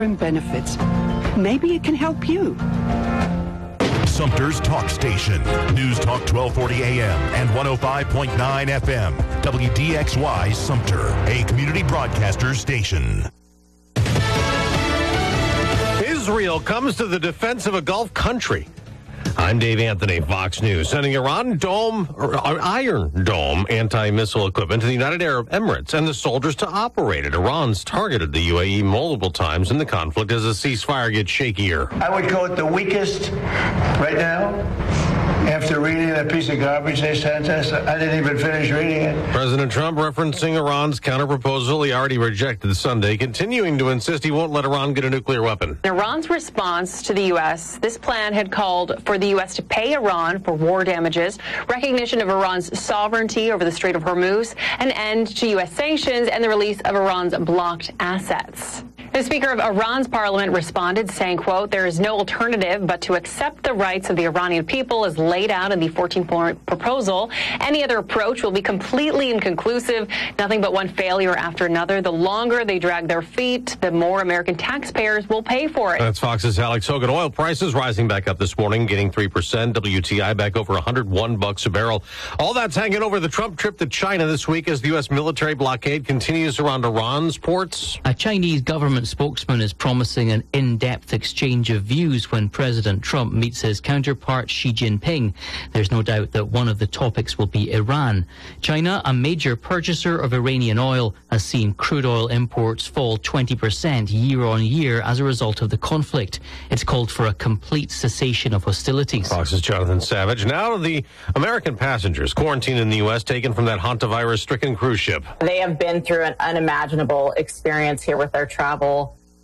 and benefits. Maybe it can help you. Sumter's Talk Station. News Talk 1240 AM and 105.9 FM. WDXY Sumter, a community broadcaster station. Israel comes to the defense of a Gulf country. I'm Dave Anthony, Fox News, sending Iron Dome anti-missile equipment to the United Arab Emirates and the soldiers to operate it. Iran's targeted the UAE multiple times in the conflict as the ceasefire gets shakier. I would call it the weakest right now. After reading that piece of garbage they sent us, I didn't even finish reading it. President Trump referencing Iran's counterproposal he already rejected Sunday, continuing to insist he won't let Iran get a nuclear weapon. Iran's response to the U.S., this plan had called for the U.S. to pay Iran for war damages, recognition of Iran's sovereignty over the Strait of Hormuz, an end to U.S. sanctions, and the release of Iran's blocked assets. The Speaker of Iran's parliament responded, saying, quote, there is no alternative but to accept the rights of the Iranian people as laid out in the 14-point proposal. Any other approach will be completely inconclusive, nothing but one failure after another. The longer they drag their feet, the more American taxpayers will pay for it. That's Fox's Alex Hogan. Oil prices rising back up this morning, getting 3%. WTI back over $101 a barrel. All that's hanging over the Trump trip to China this week as the U.S. military blockade continues around Iran's ports. A Chinese government spokesman is promising an in-depth exchange of views when President Trump meets his counterpart Xi Jinping. There's no doubt that one of the topics will be Iran. China, a major purchaser of Iranian oil, has seen crude oil imports fall 20% year on year as a result of the conflict. It's called for a complete cessation of hostilities. Fox's Jonathan Savage. Now the American passengers quarantined in the U.S. taken from that hantavirus-stricken cruise ship. They have been through an unimaginable experience here with their travel.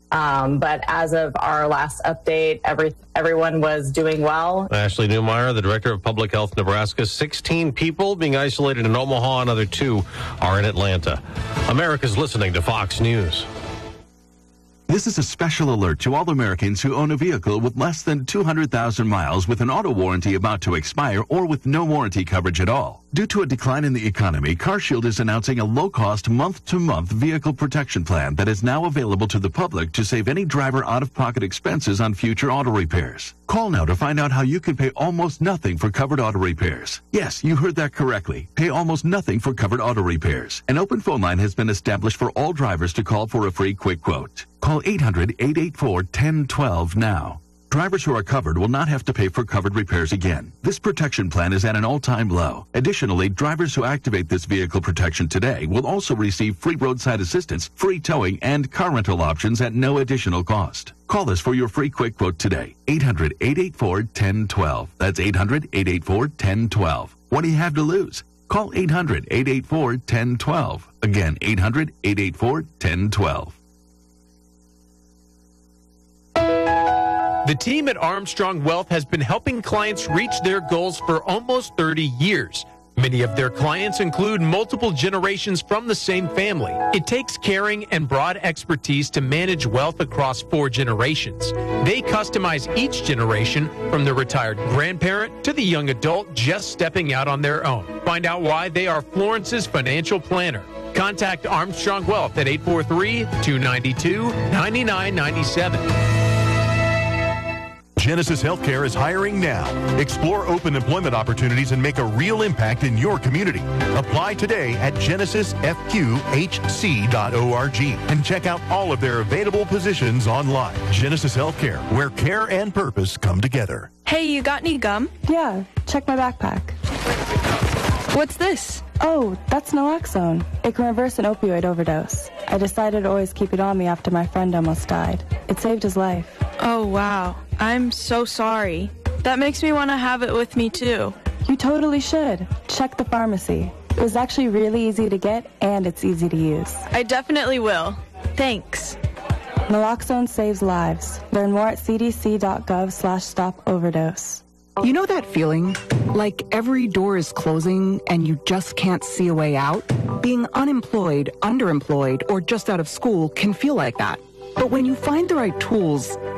But as of our last update, everyone was doing well. Ashley Newmeyer, the director of Public Health Nebraska, 16 people being isolated in Omaha, another 2 are in Atlanta. America's listening to Fox News. This is a special alert to all Americans who own a vehicle with less than 200,000 miles with an auto warranty about to expire or with no warranty coverage at all. Due to a decline in the economy, CarShield is announcing a low-cost month-to-month vehicle protection plan that is now available to the public to save any driver out-of-pocket expenses on future auto repairs. Call now to find out how you can pay almost nothing for covered auto repairs. Yes, you heard that correctly. Pay almost nothing for covered auto repairs. An open phone line has been established for all drivers to call for a free quick quote. Call 800-884-1012 now. Drivers who are covered will not have to pay for covered repairs again. This protection plan is at an all-time low. Additionally, drivers who activate this vehicle protection today will also receive free roadside assistance, free towing, and car rental options at no additional cost. Call us for your free quick quote today. 800-884-1012. That's 800-884-1012. What do you have to lose? Call 800-884-1012. Again, 800-884-1012. The team at Armstrong Wealth has been helping clients reach their goals for almost 30 years. Many of their clients include multiple generations from the same family. It takes caring and broad expertise to manage wealth across 4 generations. They customize each generation from the retired grandparent to the young adult just stepping out on their own. Find out why they are Florence's financial planner. Contact Armstrong Wealth at 843-292-9997. Genesis Healthcare is hiring now. Explore open employment opportunities and make a real impact in your community. Apply today at genesisfqhc.org and check out all of their available positions online. Genesis Healthcare, where care and purpose come together. Hey, you got any gum? Yeah, check my backpack. What's this? Oh, that's naloxone. It can reverse an opioid overdose. I decided to always keep it on me after my friend almost died. It saved his life. Oh, wow. I'm so sorry. That makes me want to have it with me, too. You totally should. Check the pharmacy. It was actually really easy to get, and it's easy to use. I definitely will. Thanks. Naloxone saves lives. Learn more at cdc.gov/stop-overdose. You know that feeling? Like every door is closing and you just can't see a way out? Being unemployed, underemployed, or just out of school can feel like that. But when you find the right tools,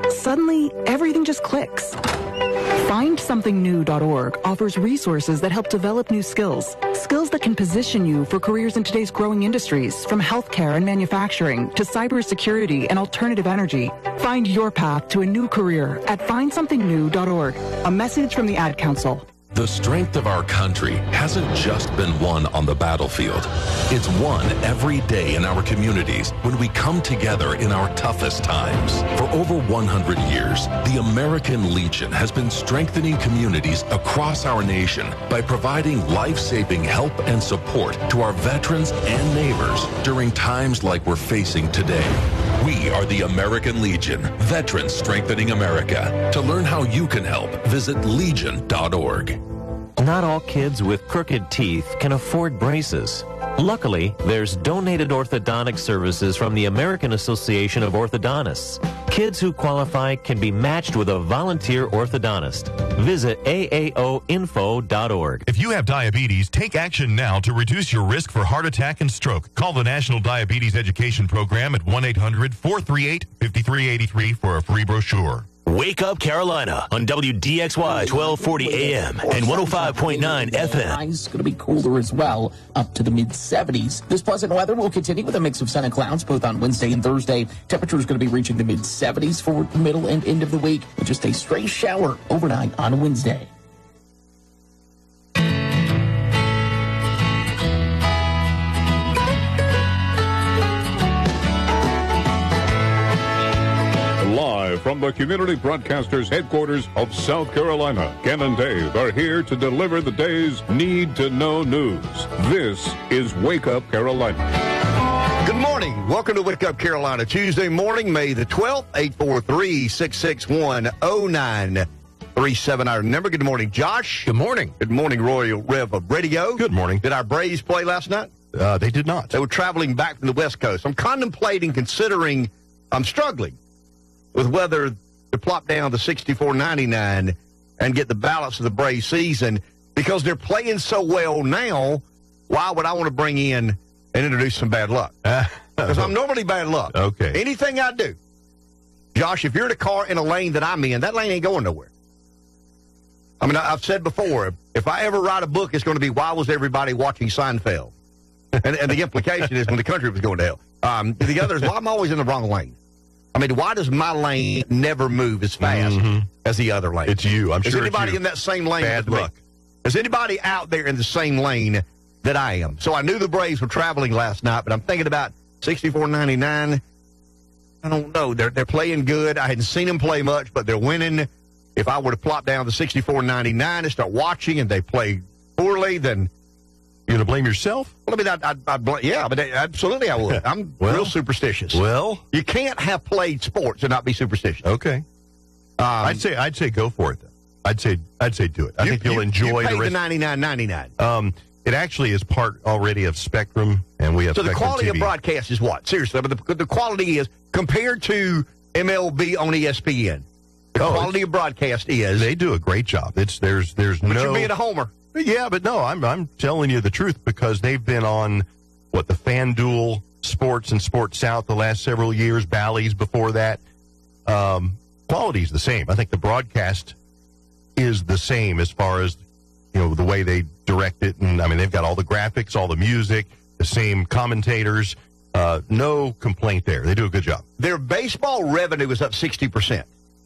suddenly everything just clicks. FindSomethingNew.org offers resources that help develop new skills that can position you for careers in today's growing industries, from healthcare and manufacturing to cybersecurity and alternative energy. Find your path to a new career at FindSomethingNew.org. A message from the Ad Council. The strength of our country hasn't just been won on the battlefield. It's won every day in our communities when we come together in our toughest times. For over 100 years, the American Legion has been strengthening communities across our nation by providing life-saving help and support to our veterans and neighbors during times like we're facing today. We are the American Legion, Veterans Strengthening America. To learn how you can help, visit legion.org. Not all kids with crooked teeth can afford braces. Luckily, there's donated orthodontic services from the American Association of Orthodontists. Kids who qualify can be matched with a volunteer orthodontist. Visit aaoinfo.org. If you have diabetes, take action now to reduce your risk for heart attack and stroke. Call the National Diabetes Education Program at 1-800-438-5383 for a free brochure. Wake Up Carolina on WDXY 1240 AM and 105.9 FM. It's going to be cooler as well, up to the mid-70s. This pleasant weather will continue with a mix of sun and clouds both on Wednesday and Thursday. Temperature is going to be reaching the mid-70s for the middle and end of the week, with just a stray shower overnight on Wednesday. Live from the Community Broadcasters headquarters of South Carolina, Ken and Dave are here to deliver the day's need-to-know news. This is Wake Up Carolina. Good morning. Welcome to Wake Up Carolina. Tuesday morning, May the 12th, 843-661-0937. Our number. Good morning, Josh. Good morning. Good morning, Royal Rev of Radio. Good morning. Did our Braves play last night? They did not. They were traveling back from the West Coast. I'm considering, I'm struggling with whether to plop down to $64.99 and get the balance of the Braves season, because they're playing so well now. Why would I want to bring in and introduce some bad luck? Because I'm normally bad luck. Okay. Anything I do. Josh, if you're in a car in a lane that I'm in, that lane ain't going nowhere. I mean, I've said before, if I ever write a book, it's going to be, why was everybody watching Seinfeld? And the implication is when the country was going to hell. The other is, well, I'm always in the wrong lane. I mean, why does my lane never move as fast as the other lane? It's you. I'm sure it's you. Is anybody in that same lane? Bad luck. Is anybody out there in the same lane that I am? So I knew the Braves were traveling last night, but I'm thinking about $64.99. I don't know. They're playing good. I hadn't seen them play much, but they're winning. If I were to plop down to $64.99 and start watching and they play poorly, then you're going to blame yourself? Well, I mean, I'd blame, yeah, but absolutely I would. I'm real superstitious. Well, you can't have played sports and not be superstitious. Okay. I'd say go for it then. I'd say do it. I think you'll enjoy the rest. $99.99. It actually is part already of Spectrum, and we have so Spectrum the quality TV. of broadcast is what? Seriously, but the quality is compared to MLB on ESPN. The quality of broadcast is they do a great job. There's but no. You're being a homer. Yeah, but no, I'm telling you the truth, because they've been on the FanDuel Sports and Sports South the last several years, Bally's before that. Quality's the same. I think the broadcast is the same as far as the way they direct it, and I mean they've got all the graphics, all the music, the same commentators. No complaint there. They do a good job. Their baseball revenue is up 60%.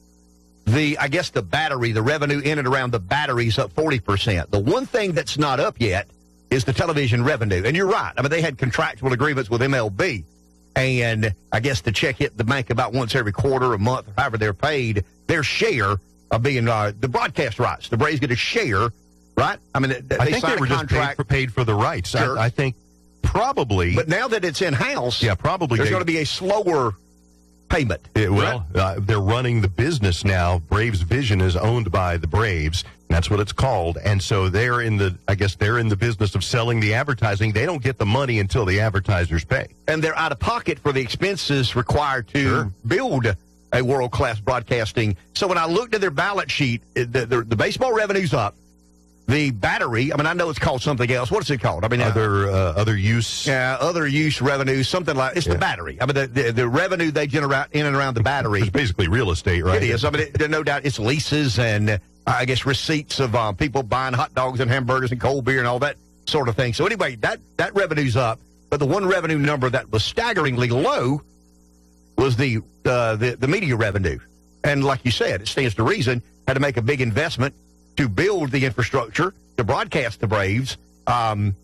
The revenue in and around the battery is up 40%. The one thing that's not up yet is the television revenue. And you're right. I mean, they had contractual agreements with MLB. And I guess the check hit the bank about once every quarter, a month, or however they're paid. Their share of being the broadcast rights. The Braves get a share, right? I mean, I think they were just paid for the rights. Sure. I think probably. But now that it's in-house, probably there's going to be a slower payment. They're running the business now. Braves Vision is owned by the Braves. That's what it's called. And so they're in the business of selling the advertising. They don't get the money until the advertisers pay. And they're out of pocket for the expenses required to build a world-class broadcasting. So when I looked at their balance sheet, the baseball revenue's up. the battery, I mean, I know it's called something else. What is it called? I mean, other use. Yeah, other use revenue, something like it's the battery. I mean, the revenue they generate in and around the battery. It's basically real estate, right? It is. I mean, no doubt it's leases and I guess receipts of people buying hot dogs and hamburgers and cold beer and all that sort of thing. So anyway, that revenue's up, but the one revenue number that was staggeringly low was the media revenue. And like you said, it stands to reason, had to make a big investment to build the infrastructure to broadcast the Braves, and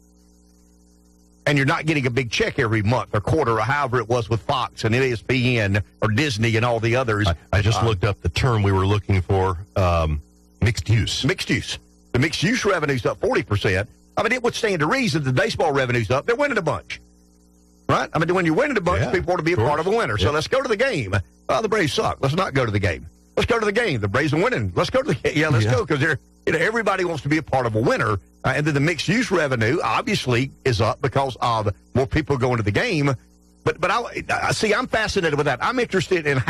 you're not getting a big check every month or quarter or however it was with Fox and ESPN or Disney and all the others. I just looked up the term we were looking for, mixed use. Mixed use. The mixed use revenue's up 40%. I mean, it would stand to reason the baseball revenue's up. They're winning a bunch, right? I mean, when you're winning a bunch, people want to be a part of a winner. So let's go to the game. The Braves suck. Let's not go to the game. Let's go to the game. The Braves are winning. Let's go to the game. Yeah, let's go because everybody wants to be a part of a winner. And then the mixed-use revenue obviously is up because of more people going to the game. But I see, I'm fascinated with that. I'm interested in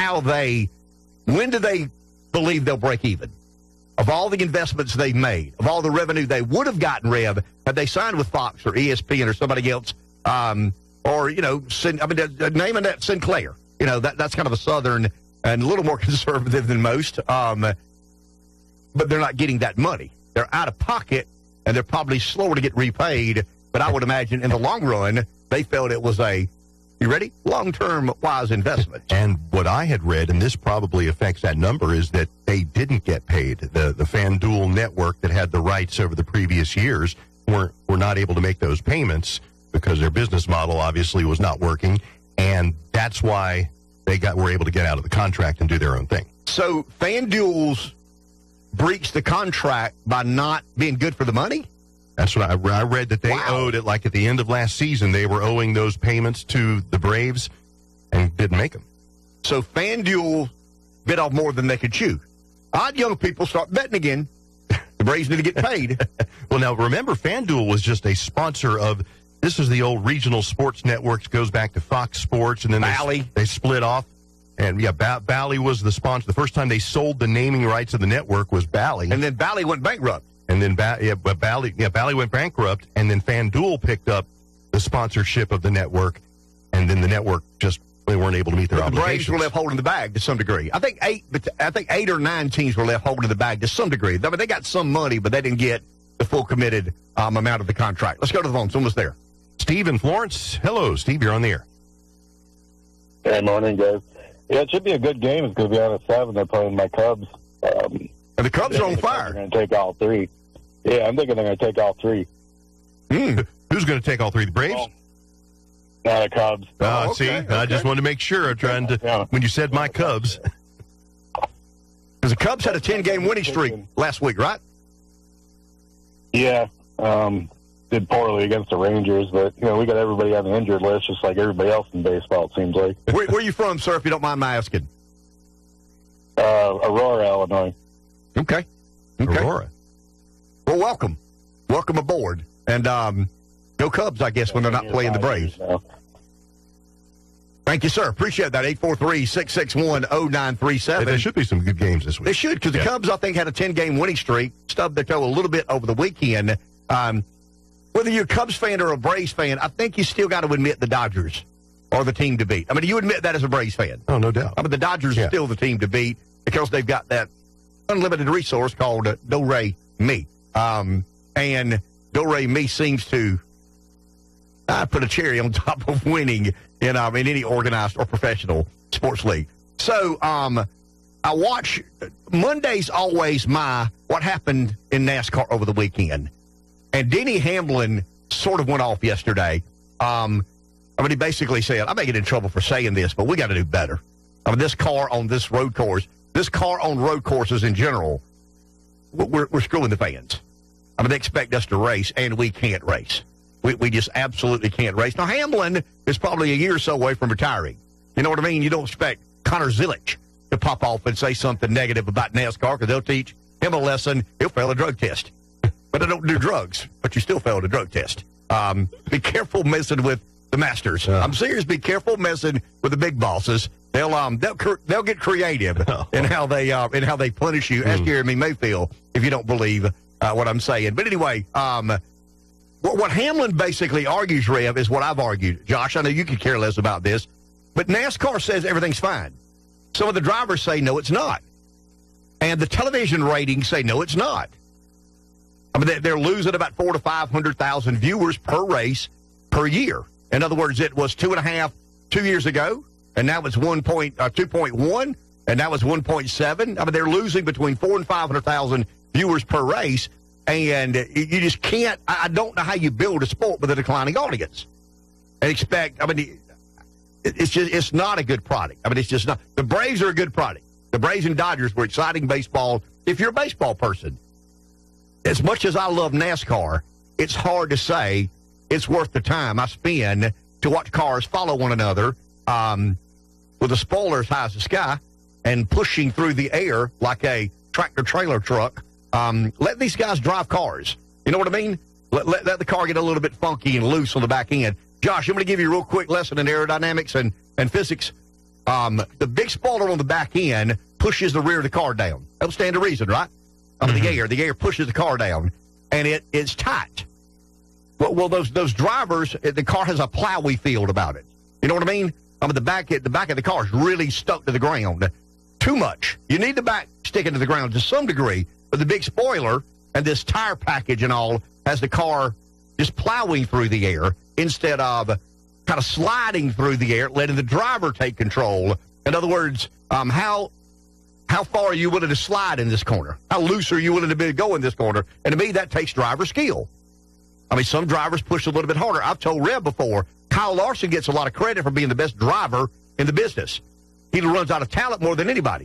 when do they believe they'll break even? Of all the investments they've made, of all the revenue they would have gotten, had they signed with Fox or ESPN or somebody else, or, naming that Sinclair. That's kind of a Southern and a little more conservative than most, but they're not getting that money. They're out of pocket, and they're probably slower to get repaid, but I would imagine in the long run, they felt it was you ready? Long-term wise investment. And what I had read, and this probably affects that number, is that they didn't get paid. The FanDuel network that had the rights over the previous years were not able to make those payments because their business model obviously was not working, and that's why they were able to get out of the contract and do their own thing. So FanDuel's breached the contract by not being good for the money? That's what I read, that they owed it, like at the end of last season, they were owing those payments to the Braves and didn't make them. So FanDuel bit off more than they could chew. Odd young people start betting again. The Braves need to get paid. Well, now remember, FanDuel was just a sponsor of, this is the old regional sports networks, goes back to Fox Sports, and then they split off. And Bally was the sponsor. The first time they sold the naming rights of the network was Bally. And then Bally went bankrupt. And then Bally went bankrupt, and then FanDuel picked up the sponsorship of the network, and then the network they weren't able to meet their obligations. The Braves were left holding the bag to some degree. I think 8 or 9 teams were left holding the bag to some degree. I mean, they got some money, but they didn't get the full committed amount of the contract. Let's go to the phone. It's almost there. Steve in Florence. Hello, Steve. You're on the air. Good morning, guys. Yeah, it should be a good game. It's going to be on at 7. They're playing my Cubs. And the Cubs are on fire. They're going to take all 3. Yeah, I'm thinking they're going to take all 3. Who's going to take all 3? The Braves? Not the Cubs. See, I just wanted to make sure. When you said my Cubs. Because the Cubs had a 10-game winning streak last week, right? Yeah. Did poorly against the Rangers, but, we got everybody on the injured list, just like everybody else in baseball, it seems like. Where are you from, sir, if you don't mind my asking? Aurora, Illinois. Okay. Aurora. Well, welcome. Welcome aboard. And go Cubs, I guess, when they're not playing the Braves. Thank you, sir. Appreciate that. 843-661-0937. There should be some good games this week. They should, because the Cubs, I think, had a 10-game winning streak, stubbed their toe a little bit over the weekend. Whether you're a Cubs fan or a Braves fan, I think you still got to admit the Dodgers are the team to beat. I mean, you admit that as a Braves fan. Oh, no doubt. I mean, the Dodgers are still the team to beat because they've got that unlimited resource called Do-Re-Mi. And Do-Re-Mi seems to put a cherry on top of winning in any organized or professional sports league. So I watch Monday's always what happened in NASCAR over the weekend. And Denny Hamlin sort of went off yesterday. He basically said, I may get in trouble for saying this, but we got to do better. This car on this road course, this car on road courses in general, we're screwing the fans. They expect us to race, and we can't race. We just absolutely can't race. Now, Hamlin is probably a year or so away from retiring. You know what I mean? You don't expect Connor Zilisch to pop off and say something negative about NASCAR because they'll teach him a lesson. He'll fail a drug test. But I don't do drugs, but you still failed a drug test. Be careful messing with the masters. I'm serious. Be careful messing with the big bosses. They'll get creative in how they punish you. Ask Jeremy Mayfield if you don't believe what I'm saying. But anyway, what Hamlin basically argues, Rev, is what I've argued. Josh, I know you could care less about this, but NASCAR says everything's fine. Some of the drivers say, no, it's not. And the television ratings say, no, it's not. I mean, they're losing about 400,000 to 500,000 viewers per race per year. In other words, it was 2.5 2 years ago, and now it's 2.1, and now it's 1.7. I mean, they're losing between 400,000 and 500,000 viewers per race, and you just can't. I don't know how you build a sport with a declining audience and expect. I mean, it's not a good product. I mean, it's just not. The Braves are a good product. The Braves and Dodgers were exciting baseball. If you're a baseball person, as much as I love NASCAR, it's hard to say it's worth the time I spend to watch cars follow one another with a spoiler as high as the sky and pushing through the air like a tractor-trailer truck. Let these guys drive cars. You know what I mean? Let the car get a little bit funky and loose on the back end. Josh, I'm going to give you a real quick lesson in aerodynamics and physics. The big spoiler on the back end pushes the rear of the car down. That'll stand to reason, right? The air pushes the car down, and it's tight. Well, those drivers, the car has a plowy field about it. You know what I mean? The back of the car is really stuck to the ground. Too much. You need the back sticking to the ground to some degree, but the big spoiler and this tire package and all has the car just plowing through the air instead of kind of sliding through the air, letting the driver take control. In other words, how far are you willing to slide in this corner? How loose are you willing to go in this corner? And to me, that takes driver skill. I mean, some drivers push a little bit harder. I've told Rev before, Kyle Larson gets a lot of credit for being the best driver in the business. He runs out of talent more than anybody.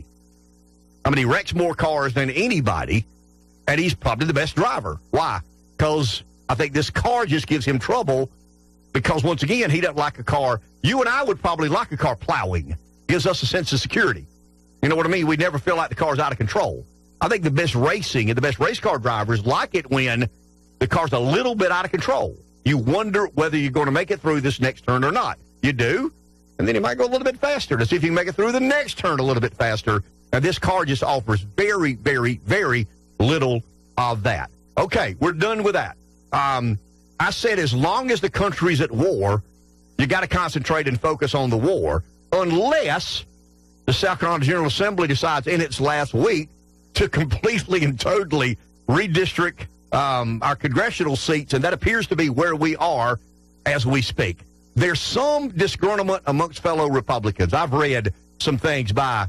I mean, he wrecks more cars than anybody, and he's probably the best driver. Why? Because I think this car just gives him trouble because, once again, he doesn't like a car. You and I would probably like a car plowing. Gives us a sense of security. You know what I mean? We never feel like the car's out of control. I think the best racing and the best race car drivers like it when the car's a little bit out of control. You wonder whether you're going to make it through this next turn or not. You do, and then you might go a little bit faster to see if you can make it through the next turn a little bit faster. Now, this car just offers very, very, very little of that. Okay, we're done with that. I said as long as the country's at war, you got to concentrate and focus on the war, unless the South Carolina General Assembly decides in its last week to completely and totally redistrict our congressional seats, and that appears to be where we are as we speak. There's some disgruntlement amongst fellow Republicans. I've read some things by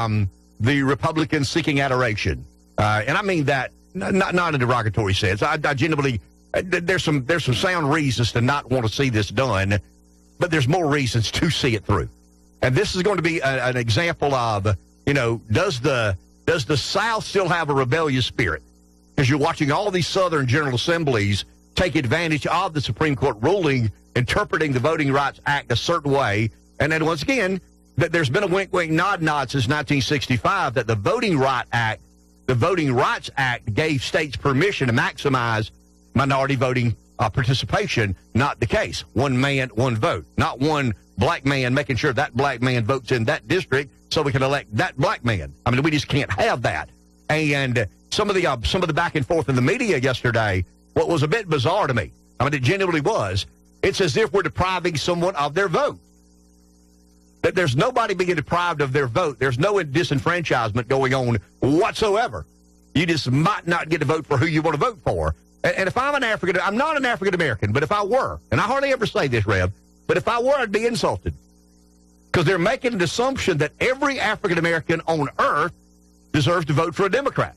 the Republicans seeking adoration, and I mean that not in a derogatory sense. I genuinely there's some sound reasons to not want to see this done, but there's more reasons to see it through. And this is going to be an example of, does the South still have a rebellious spirit? Because you're watching all these Southern General Assemblies take advantage of the Supreme Court ruling interpreting the Voting Rights Act a certain way. And then once again, that there's been a wink, wink, nod, nod since 1965 that the Voting Rights Act gave states permission to maximize minority voting participation. Not the case. One man, one vote. Not one black man making sure that black man votes in that district so we can elect that black man. I mean, we just can't have that. And some of the back and forth in the media yesterday, what was a bit bizarre to me, I mean, it genuinely was, it's as if we're depriving someone of their vote. That there's nobody being deprived of their vote. There's no disenfranchisement going on whatsoever. You just might not get to vote for who you want to vote for. And if I'm I'm not an African-American, but if I were, and I hardly ever say this, Rev, but if I were, I'd be insulted. Because they're making an assumption that every African-American on earth deserves to vote for a Democrat.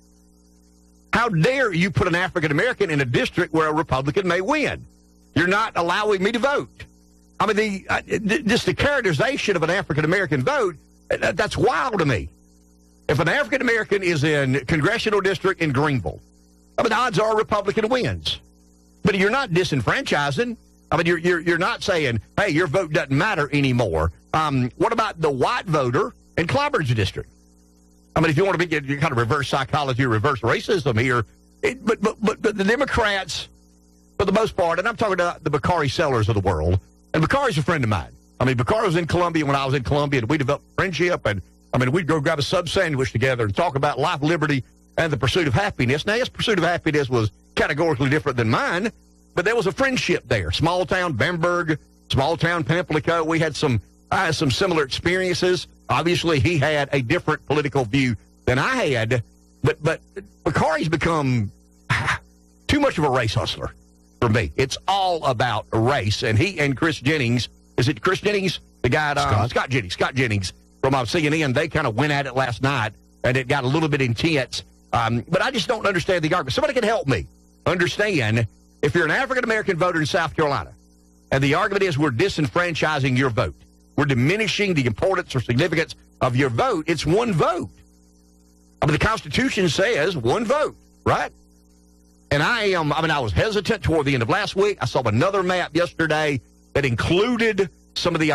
How dare you put an African-American in a district where a Republican may win? You're not allowing me to vote. I mean, just the characterization of an African-American vote, that's wild to me. If an African-American is in congressional district in Greenville, I mean, the odds are a Republican wins. But you're not disenfranchising. I mean, you're not saying, hey, your vote doesn't matter anymore. What about the white voter in Clyburn's district? I mean, if you want to be kind of reverse psychology, reverse racism here, but the Democrats, for the most part, and I'm talking about the Bakari Sellers of the world, and Bakari's a friend of mine. I mean, Bakari was in Columbia when I was in Columbia, and we developed friendship, and I mean, we'd go grab a sub sandwich together and talk about life, liberty, and the pursuit of happiness. Now, yes, pursuit of happiness was categorically different than mine, but there was a friendship there. Small town Bamberg, small town Pamplico. I had some similar experiences. Obviously, he had a different political view than I had, but Bakari's become too much of a race hustler for me. It's all about a race, and he and Chris Jennings, is it Chris Jennings? The guy, Scott Jennings from CNN, they kind of went at it last night, and it got a little bit intense. But I just don't understand the argument. Somebody can help me understand if you're an African-American voter in South Carolina, and the argument is we're disenfranchising your vote. We're diminishing the importance or significance of your vote. It's one vote. I mean, the Constitution says one vote, right? And I was hesitant toward the end of last week. I saw another map yesterday that included some of the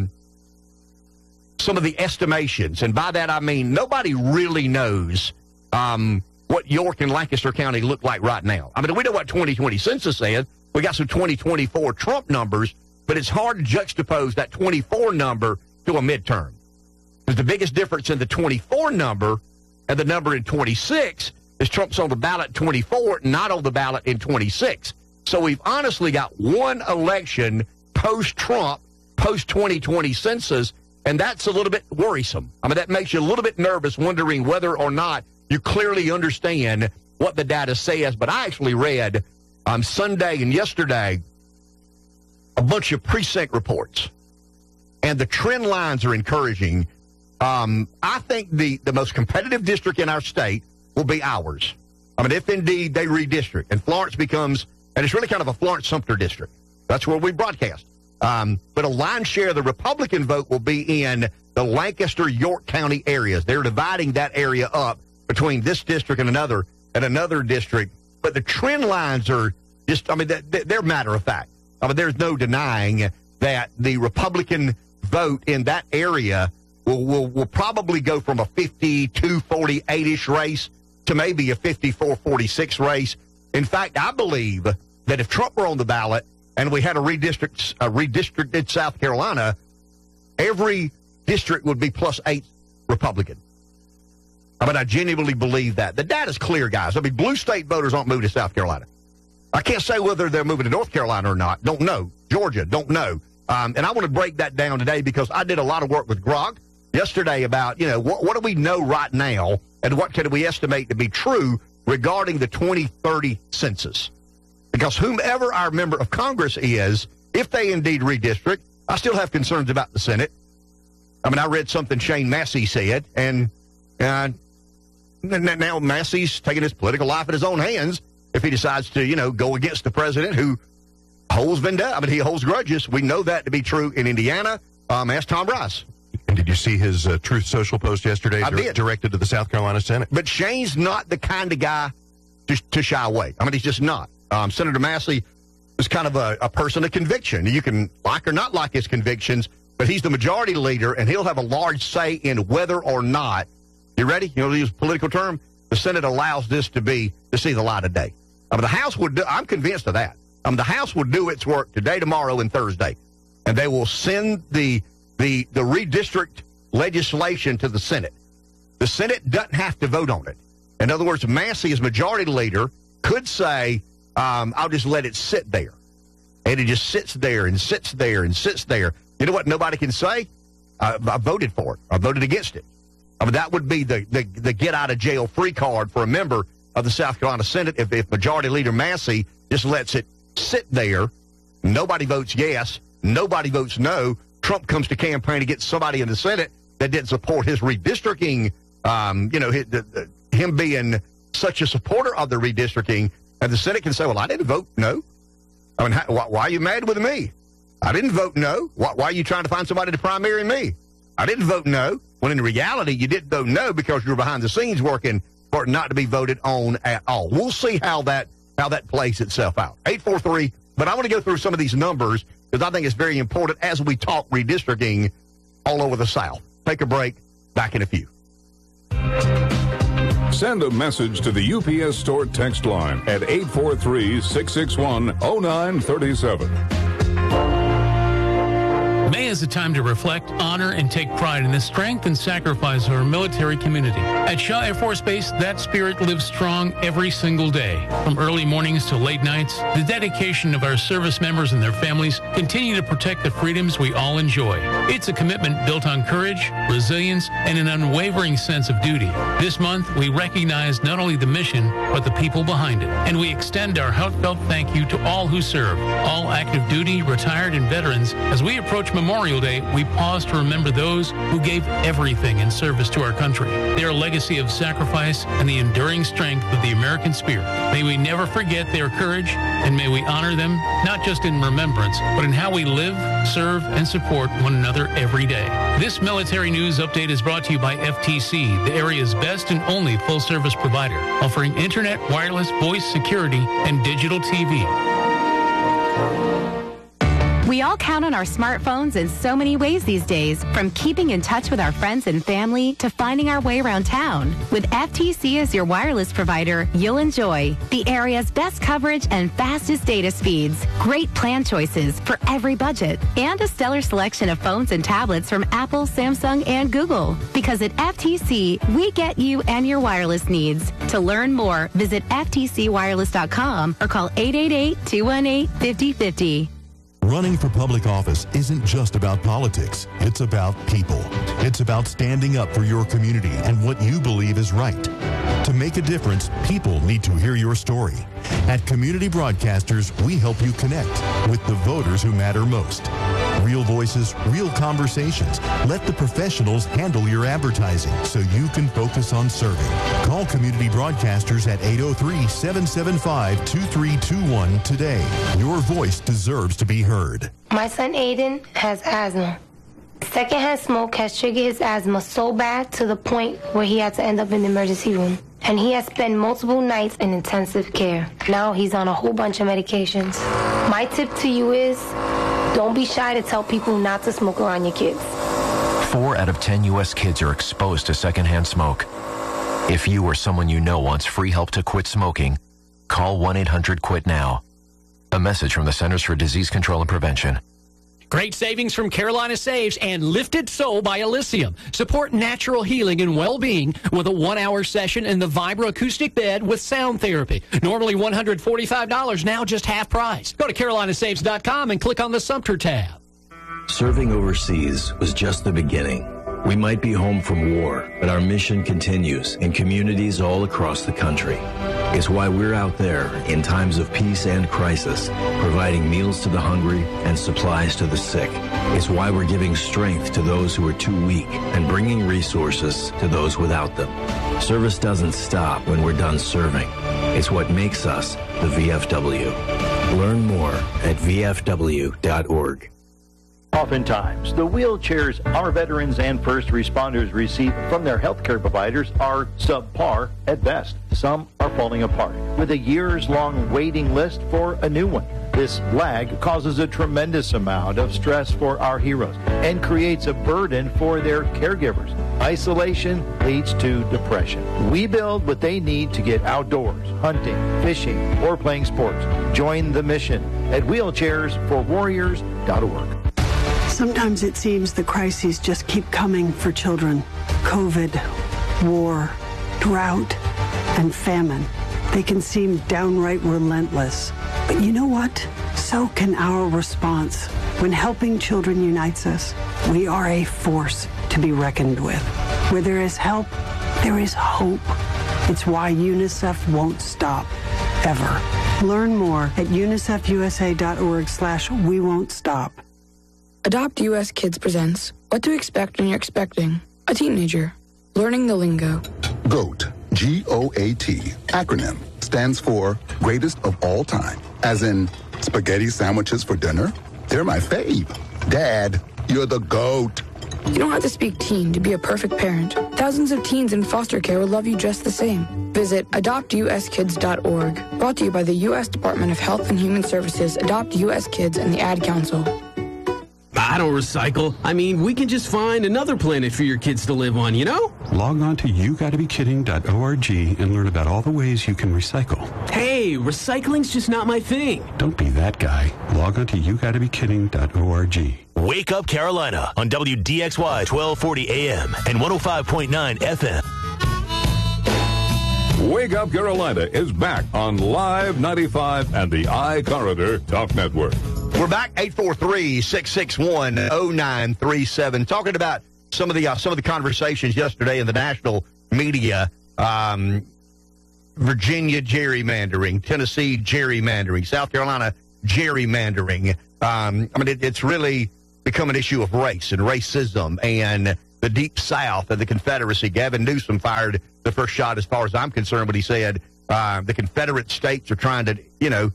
estimations. And by that, I mean, nobody really knows what York and Lancaster County look like right now. I mean, we know what 2020 census says. We got some 2024 Trump numbers, but it's hard to juxtapose that 24 number to a midterm. Because the biggest difference in the 24 number and the number in 26 is Trump's on the ballot in 24, not on the ballot in 26. So we've honestly got one election post-Trump, post-2020 census, and that's a little bit worrisome. I mean, that makes you a little bit nervous, wondering whether or not you clearly understand what the data says. But I actually read Sunday and yesterday a bunch of precinct reports, and the trend lines are encouraging. I think the most competitive district in our state will be ours. I mean, if indeed they redistrict and Florence becomes, and it's really kind of a Florence-Sumter district. That's where we broadcast. But a lion's share of the Republican vote will be in the Lancaster-York County areas. They're dividing that area up between this district and another district. But the trend lines are just, I mean, they're matter of fact. I mean, there's no denying that the Republican vote in that area will probably go from a 52-48-ish race to maybe a 54-46 race. In fact, I believe that if Trump were on the ballot and we had a redistricted South Carolina, every district would be +8 Republican. I mean, I genuinely believe that. The data's clear, guys. I mean, blue state voters aren't moving to South Carolina. I can't say whether they're moving to North Carolina or not. Don't know. Georgia, don't know. And I want to break that down today because I did a lot of work with Grok yesterday about, what do we know right now and what can we estimate to be true regarding the 2030 census? Because whomever our member of Congress is, if they indeed redistrict, I still have concerns about the Senate. I mean, I read something Shane Massey said, and now Massey's taking his political life in his own hands if he decides to, go against the president who holds vendetta. I mean, he holds grudges. We know that to be true in Indiana. Ask Tom Rice. And did you see his Truth Social post yesterday directed to the South Carolina Senate? But Shane's not the kind of guy to shy away. I mean, he's just not. Senator Massey is kind of a person of conviction. You can like or not like his convictions, but he's the majority leader, and he'll have a large say in whether or not, you ready? You know, to use a political term, the Senate allows this to see the light of day. I mean, the House would do, I'm convinced of that. The House will do its work today, tomorrow, and Thursday, and they will send the redistrict legislation to the Senate. The Senate doesn't have to vote on it. In other words, Massey, as majority leader, could say, I'll just let it sit there. And it just sits there and sits there and sits there. You know what nobody can say? I voted for it. I voted against it. I mean, that would be the get-out-of-jail-free card for a member of the South Carolina Senate if Majority Leader Massey just lets it sit there. Nobody votes yes. Nobody votes no. Trump comes to campaign to get somebody in the Senate that didn't support his redistricting, him being such a supporter of the redistricting, and the Senate can say, well, I didn't vote no. I mean, why are you mad with me? I didn't vote no. Why are you trying to find somebody to primary me? I didn't vote no. When in reality, you didn't vote no because you were behind the scenes working for it not to be voted on at all. We'll see how that plays itself out. 843, but I want to go through some of these numbers because I think it's very important as we talk redistricting all over the South. Take a break. Back in a few. Send a message to the UPS Store text line at 843-661-0937. May is a time to reflect, honor, and take pride in the strength and sacrifice of our military community. At Shaw Air Force Base, that spirit lives strong every single day. From early mornings to late nights, the dedication of our service members and their families continue to protect the freedoms we all enjoy. It's a commitment built on courage, resilience, and an unwavering sense of duty. This month, we recognize not only the mission, but the people behind it. And we extend our heartfelt thank you to all who serve, all active duty, retired, and veterans. As we approach Memorial Day, we pause to remember those who gave everything in service to our country. Their legacy of sacrifice and the enduring strength of the American spirit. May we never forget their courage, and may we honor them, not just in remembrance, but in how we live, serve, and support one another every day. This military news update is brought to you by FTC, the area's best and only full-service provider, offering internet, wireless, voice, security, and digital TV. We all count on our smartphones in so many ways these days, from keeping in touch with our friends and family to finding our way around town. With FTC as your wireless provider, you'll enjoy the area's best coverage and fastest data speeds, great plan choices for every budget, and a stellar selection of phones and tablets from Apple, Samsung, and Google. Because at FTC, we get you and your wireless needs. To learn more, visit ftcwireless.com or call 888-218-5050. Running for public office isn't just about politics. It's about people. It's about standing up for your community and what you believe is right. To make a difference, people need to hear your story. At Community Broadcasters, we help you connect with the voters who matter most. Real voices, real conversations. Let the professionals handle your advertising so you can focus on serving. Call Community Broadcasters at 803-775-2321 today. Your voice deserves to be heard. My son Aiden has asthma. Secondhand smoke has triggered his asthma so bad to the point where he had to end up in the emergency room. And he has spent multiple nights in intensive care. Now he's on a whole bunch of medications. My tip to you is, don't be shy to tell people not to smoke around your kids. 4 out of 10 U.S. kids are exposed to secondhand smoke. If you or someone you know wants free help to quit smoking, call 1-800-QUIT-NOW. A message from the Centers for Disease Control and Prevention. Great savings from Carolina Saves and Lifted Soul by Elysium. Support natural healing and well-being with a 1-hour session in the vibroacoustic bed with sound therapy. Normally $145, now just half price. Go to carolinasaves.com and click on the Sumter tab. Serving overseas was just the beginning. We might be home from war, but our mission continues in communities all across the country. It's why we're out there in times of peace and crisis, providing meals to the hungry and supplies to the sick. It's why we're giving strength to those who are too weak and bringing resources to those without them. Service doesn't stop when we're done serving. It's what makes us the VFW. Learn more at vfw.org. Oftentimes, the wheelchairs our veterans and first responders receive from their healthcare providers are subpar at best. Some are falling apart, with a years-long waiting list for a new one. This lag causes a tremendous amount of stress for our heroes and creates a burden for their caregivers. Isolation leads to depression. We build what they need to get outdoors, hunting, fishing, or playing sports. Join the mission at wheelchairsforwarriors.org. Sometimes it seems the crises just keep coming for children. COVID, war, drought, and famine. They can seem downright relentless. But you know what? So can our response. When helping children unites us, we are a force to be reckoned with. Where there is help, there is hope. It's why UNICEF won't stop, ever. Learn more at unicefusa.org/we won't stop. Adopt US Kids presents What to Expect When You're Expecting a Teenager. Learning the lingo. GOAT, G-O-A-T, acronym, stands for Greatest of All Time. As in, spaghetti sandwiches for dinner? They're my fave. Dad, you're the GOAT. You don't have to speak teen to be a perfect parent. Thousands of teens in foster care will love you just the same. Visit adoptuskids.org. Brought to you by the U.S. Department of Health and Human Services, Adopt U.S. Kids, and the Ad Council. I don't recycle. I mean, we can just find another planet for your kids to live on, you know? Log on to YouGottaBeKidding.org and learn about all the ways you can recycle. Hey, recycling's just not my thing. Don't be that guy. Log on to YouGottaBeKidding.org. Wake Up Carolina on WDXY 1240 AM and 105.9 FM. Wake Up Carolina is back on Live 95 and the iCorridor Talk Network. We're back, 843-661-0937, talking about some of the conversations yesterday in the national media. Virginia gerrymandering, Tennessee gerrymandering, South Carolina gerrymandering. It's really become an issue of race and racism and the Deep South and the Confederacy. Gavin Newsom fired the first shot, as far as I'm concerned, when he said the Confederate states are trying to,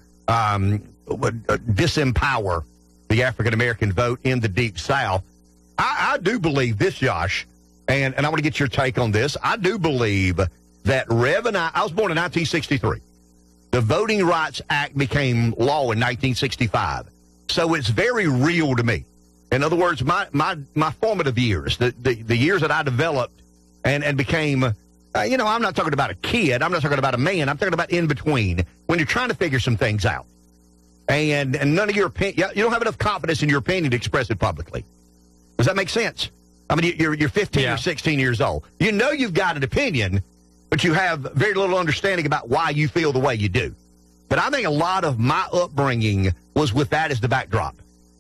disempower the African-American vote in the Deep South. I do believe this, Josh, and I want to get your take on this. I do believe that I was born in 1963. The Voting Rights Act became law in 1965. So it's very real to me. In other words, my formative years, the years that I developed and became, I'm not talking about a kid. I'm not talking about a man. I'm talking about in between, when you're trying to figure some things out. And none of your opinion, you don't have enough confidence in your opinion to express it publicly. Does that make sense? I mean, you're 15 or 16 years old. You know you've got an opinion, but you have very little understanding about why you feel the way you do. But I think a lot of my upbringing was with that as the backdrop.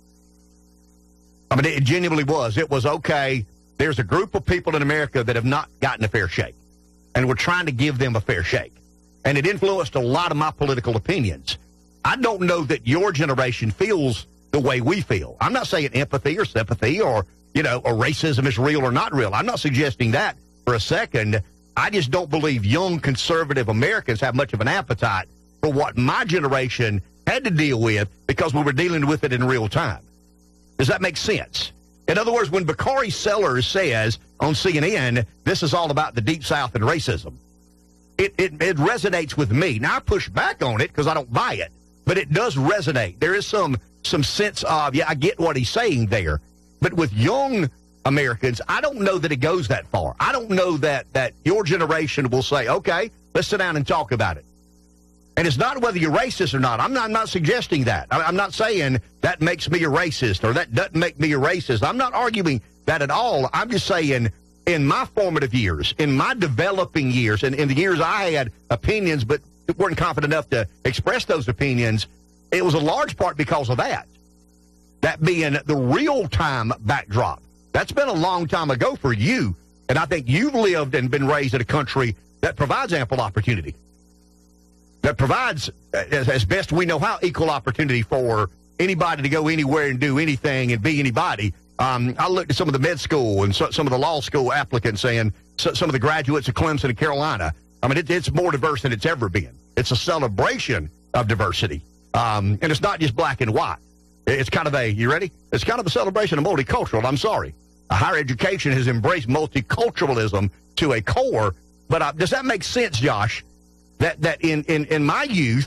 I mean, it genuinely was. It was, okay, there's a group of people in America that have not gotten a fair shake, and we're trying to give them a fair shake. And it influenced a lot of my political opinions. I don't know that your generation feels the way we feel. I'm not saying empathy or sympathy or racism is real or not real. I'm not suggesting that for a second. I just don't believe young conservative Americans have much of an appetite for what my generation had to deal with because we were dealing with it in real time. Does that make sense? In other words, when Bakari Sellers says on CNN, this is all about the Deep South and racism, it resonates with me. Now, I push back on it because I don't buy it, but it does resonate. There is some sense of, I get what he's saying there. But with young Americans, I don't know that it goes that far. I don't know that your generation will say, okay, let's sit down and talk about it. And it's not whether you're racist or not. I'm not suggesting that. I'm not saying that makes me a racist or that doesn't make me a racist. I'm not arguing that at all. I'm just saying in my formative years, in my developing years, and in the years I had opinions but weren't confident enough to express those opinions, it was a large part because of that. That being the real-time backdrop. That's been a long time ago for you, and I think you've lived and been raised in a country that provides ample opportunity, that provides, as best we know how, equal opportunity for anybody to go anywhere and do anything and be anybody. I looked at some of the med school and some of the law school applicants and some of the graduates of Clemson and Carolina. I mean, it's more diverse than it's ever been. It's a celebration of diversity, and it's not just black and white. It's kind of you ready? It's kind of a celebration of multicultural. I'm sorry. Higher education has embraced multiculturalism to a core, but does that make sense, Josh? That in my youth,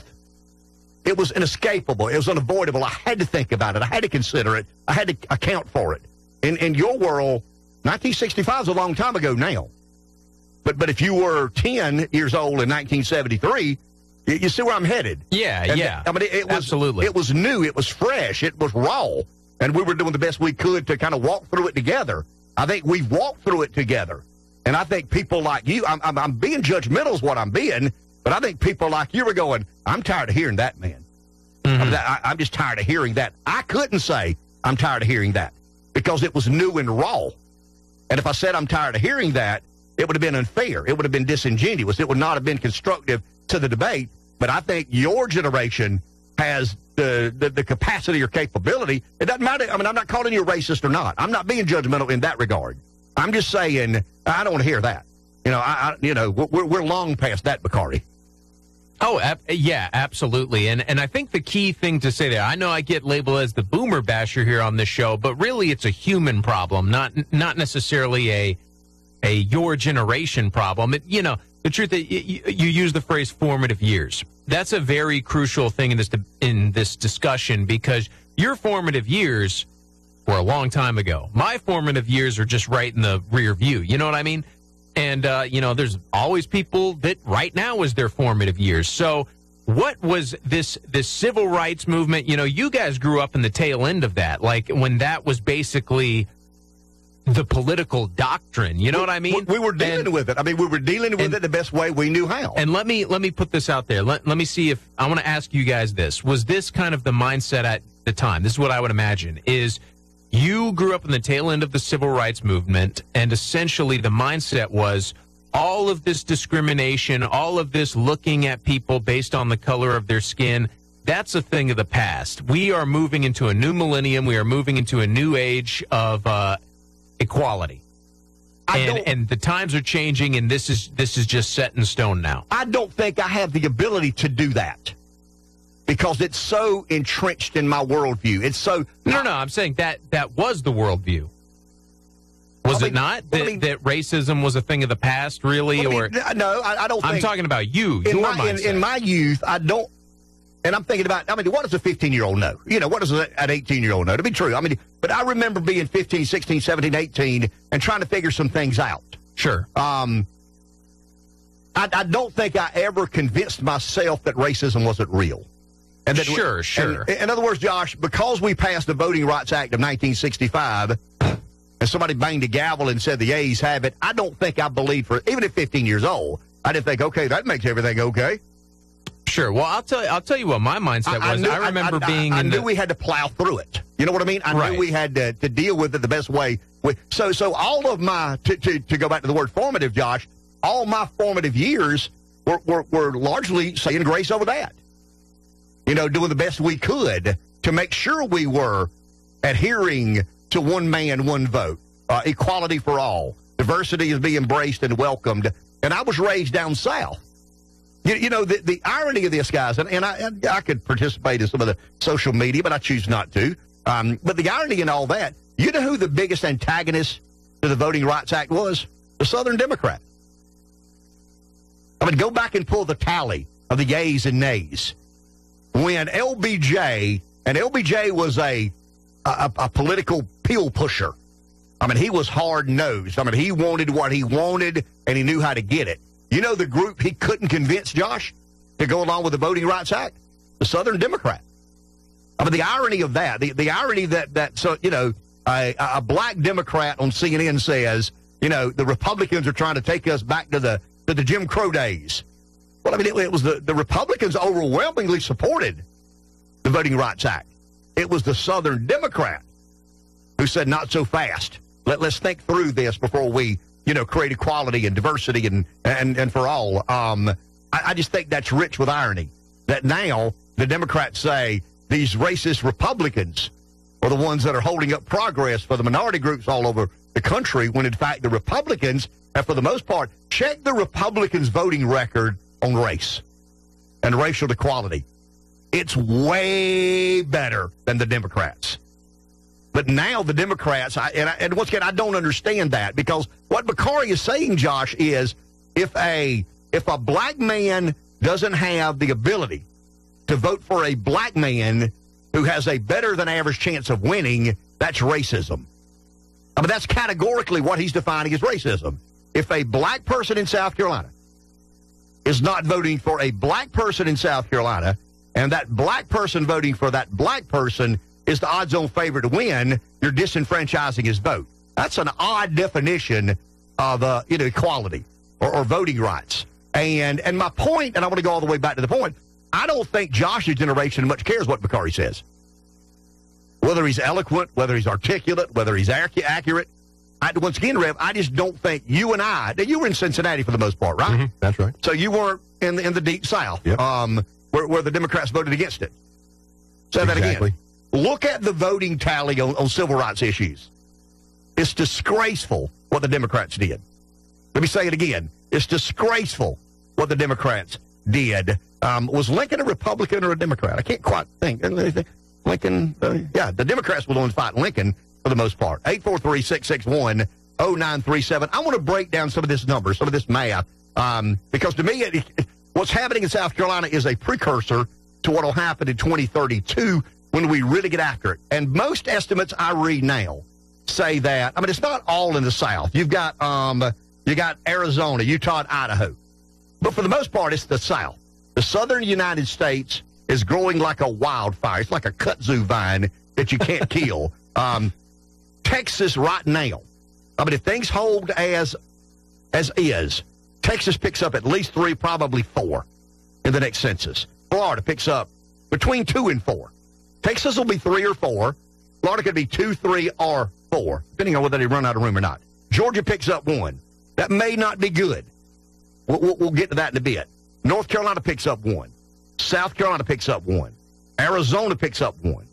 it was inescapable. It was unavoidable. I had to think about it. I had to consider it. I had to account for it. In your world, 1965 is a long time ago now. But if you were 10 years old in 1973, you see where I'm headed. Yeah. I mean, it was absolutely. It was new. It was fresh. It was raw. And we were doing the best we could to kind of walk through it together. I think we've walked through it together. And I think people like you, I'm being judgmental is what I'm being, but I think people like you are going, I'm tired of hearing that, man. Mm-hmm. I'm just tired of hearing that. I couldn't say I'm tired of hearing that because it was new and raw. And if I said I'm tired of hearing that, it would have been unfair. It would have been disingenuous. It would not have been constructive to the debate. But I think your generation has the capacity or capability. It doesn't matter. I mean, I'm not calling you a racist or not. I'm not being judgmental in that regard. I'm just saying I don't want to hear that. We're long past that, Bakari. Oh, yeah, absolutely. And I think the key thing to say there, I know I get labeled as the boomer basher here on this show, but really it's a human problem, not necessarily a your generation problem. The truth is, you use the phrase formative years. That's a very crucial thing in this discussion because your formative years were a long time ago. My formative years are just right in the rear view. You know what I mean? And, there's always people that right now is their formative years. So what was this civil rights movement? You know, you guys grew up in the tail end of that, like when that was basically the political doctrine. You know what I mean? We were dealing with it. I mean, we were dealing with it the best way we knew how. And let me put this out there. Let me see if I want to ask you guys this. Was this kind of the mindset at the time? This is what I would imagine is you grew up in the tail end of the civil rights movement, and essentially the mindset was all of this discrimination, all of this looking at people based on the color of their skin, that's a thing of the past. We are moving into a new millennium. We are moving into a new age of equality. And the times are changing, and this is just set in stone now. I don't think I have the ability to do that because it's so entrenched in my worldview. It's so... No, I'm saying that was the worldview. Was it not? That racism was a thing of the past, really? No, I don't think... I'm talking about you, your mindset. In my youth, I don't... And I'm thinking about, I mean, what does a 15-year-old know? You know, what does an 18-year-old know? To be true. I mean, but I remember being 15, 16, 17, 18 and trying to figure some things out. Sure. I don't think I ever convinced myself that racism wasn't real. And that sure. And, in other words, Josh, because we passed the Voting Rights Act of 1965 and somebody banged a gavel and said the A's have it, I don't think I believed for, even at 15 years old, I didn't think, okay, that makes everything okay. Sure. Well, I'll tell you what my mindset was. I remember being. I knew we had to plow through it. You know what I mean? I knew we had to deal with it the best way. So all of my to go back to the word formative, Josh. All my formative years were largely saying grace over that. You know, doing the best we could to make sure we were adhering to one man, one vote, equality for all, diversity is being embraced and welcomed. And I was raised down south. You know, the irony of this, guys, and I could participate in some of the social media, but I choose not to. But the irony in all that, you know who the biggest antagonist to the Voting Rights Act was? The Southern Democrat. I mean, go back and pull the tally of the yeas and nays. When LBJ, and LBJ was a political pill pusher. I mean, he was hard-nosed. I mean, he wanted what he wanted, and he knew how to get it. You know the group he couldn't convince, Josh, to go along with the Voting Rights Act? The Southern Democrat. I mean, the irony of that, the irony that so, you know, a black Democrat on CNN says, you know, the Republicans are trying to take us back to the Jim Crow days. Well, I mean, it was the Republicans overwhelmingly supported the Voting Rights Act. It was the Southern Democrat who said, not so fast. Let's think through this before we, you know, create equality and diversity and for all. I just think that's rich with irony, that now the Democrats say these racist Republicans are the ones that are holding up progress for the minority groups all over the country, when in fact the Republicans have, for the most part, check the Republicans' voting record on race and racial equality. It's way better than the Democrats. But now the Democrats, and once again, I don't understand that, because what Bakari is saying, Josh, is if a black man doesn't have the ability to vote for a black man who has a better than average chance of winning, that's racism. I mean, that's categorically what he's defining as racism. If a black person in South Carolina is not voting for a black person in South Carolina, and that black person voting for that black person is the odds-on favorite to win, you're disenfranchising his vote. That's an odd definition of equality or voting rights. And my point, and I want to go all the way back to the point, I don't think Josh's generation much cares what Bakari says. Whether he's eloquent, whether he's articulate, whether he's accurate. Once again, Rev, I just don't think you and I, you were in Cincinnati for the most part, right? Mm-hmm. That's right. So you weren't in the deep South, yep. where the Democrats voted against it. Say that again. Look at the voting tally on civil rights issues. It's disgraceful what the Democrats did. Let me say it again. It's disgraceful what the Democrats did. Was Lincoln a Republican or a Democrat? I can't quite think. Lincoln, the Democrats were the ones fighting Lincoln for the most part. 843-661-0937. I want to break down some of this numbers, some of this math, because to me, what's happening in South Carolina is a precursor to what will happen in 2032 when we really get after it. And most estimates I read now say that, I mean, it's not all in the South. You've got Arizona, Utah, and Idaho. But for the most part, it's the South. The southern United States is growing like a wildfire. It's like a kudzu vine that you can't kill. Texas right now, I mean, if things hold as is, Texas picks up at least 3, probably 4 in the next census. Florida picks up between 2 and 4. Texas will be 3 or 4. Florida could be 2, 3, or 4, depending on whether they run out of room or not. Georgia picks up 1. That may not be good. We'll get to that in a bit. North Carolina picks up 1. South Carolina picks up 1. Arizona picks up 1.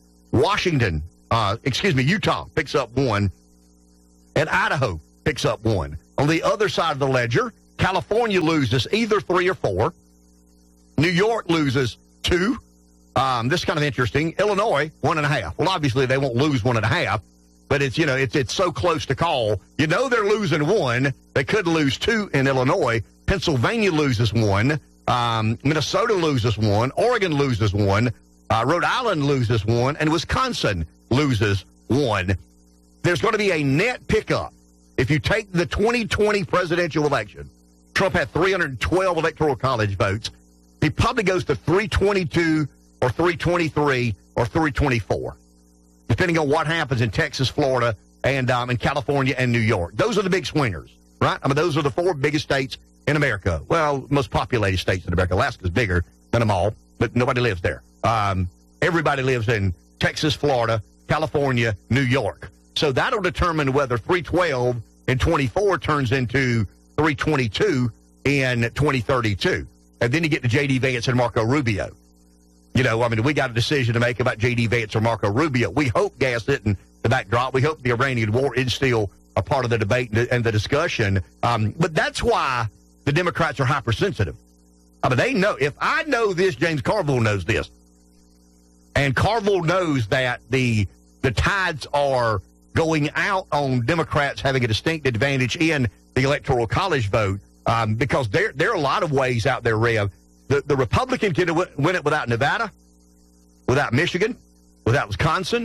Utah picks up 1. And Idaho picks up 1. On the other side of the ledger, California loses either 3 or 4. New York loses 2. This is kind of interesting. Illinois, 1.5. Well, obviously they won't lose 1.5, but it's so close to call. You know they're losing 1. They could lose 2 in Illinois. Pennsylvania loses 1. Minnesota loses 1. Oregon loses 1. Rhode Island loses 1. And Wisconsin loses 1. There's going to be a net pickup. If you take the 2020 presidential election, Trump had 312 electoral college votes. He probably goes to 322 or 323 or 324, depending on what happens in Texas, Florida, and in California and New York. Those are the big swingers, right? I mean, those are the 4 biggest states in America. Well, most populated states in America. Alaska's bigger than them all, but nobody lives there. Everybody lives in Texas, Florida, California, New York. So that'll determine whether 312 in 24 turns into 322 in 2032. And then you get to J.D. Vance and Marco Rubio. We got a decision to make about J.D. Vance or Marco Rubio. We hope gas isn't the backdrop. We hope the Iranian war is still a part of the debate and the discussion. But that's why the Democrats are hypersensitive. I mean, they know. If I know this, James Carville knows this. And Carville knows that the tides are going out on Democrats having a distinct advantage in the Electoral College vote because there are a lot of ways out there, Rev. The Republican could win it without Nevada, without Michigan, without Wisconsin,